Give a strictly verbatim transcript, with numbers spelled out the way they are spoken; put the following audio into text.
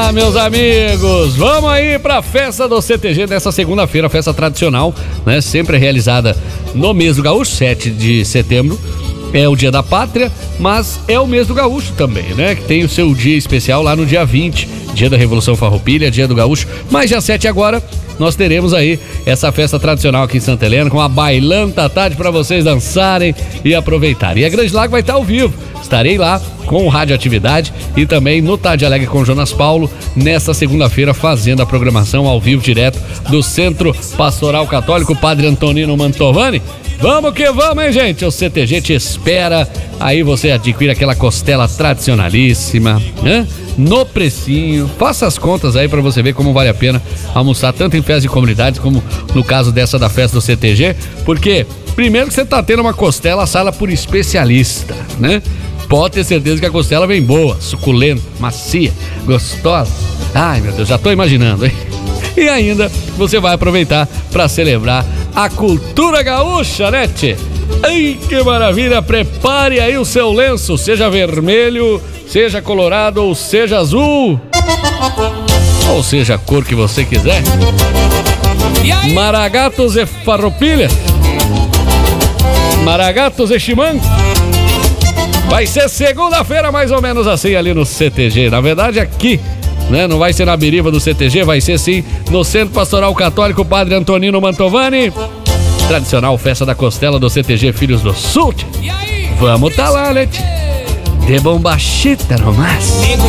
Ah, meus amigos, vamos aí pra festa do C T G nessa segunda-feira, festa tradicional, né? Sempre realizada no mês do Gaúcho, sete de setembro. É o dia da pátria, mas é o mês do Gaúcho também, né? Que tem o seu dia especial lá no dia vinte, dia da Revolução Farroupilha, dia do Gaúcho. Mas dia sete agora, nós teremos aí essa festa tradicional aqui em Santa Helena, com a bailanta à tarde para vocês dançarem e aproveitarem. E a Grande Lago vai estar ao vivo. Estarei lá com Radioatividade e também no Tarde Alegre com Jonas Paulo, nesta segunda-feira, fazendo a programação ao vivo direto do Centro Pastoral Católico Padre Antonino Mantovani. Vamos que vamos, hein, gente? O C T G te espera. Aí você adquire aquela costela tradicionalíssima, né? No precinho. Faça as contas aí pra você ver como vale a pena almoçar tanto em festas de comunidades como no caso dessa da festa do C T G. Porque, primeiro que você tá tendo uma costela assada por especialista, né? Pode ter certeza que a costela vem boa, suculenta, macia, gostosa. Ai, meu Deus, já tô imaginando, hein? E ainda você vai aproveitar para celebrar a cultura gaúcha, né, tchê? Ai, que maravilha! Prepare aí o seu lenço, seja vermelho, seja colorado ou seja azul, ou seja a cor que você quiser. Maragatos e farroupilha, maragatos e chimango. Vai ser segunda-feira mais ou menos assim ali no C T G. Na verdade aqui, né? Não vai ser na biriba do C T G, vai ser sim no Centro Pastoral Católico Padre Antonino Mantovani. Tradicional festa da costela do C T G Filhos do Sul. Vamos tá lá, né? De bombachita no máximo.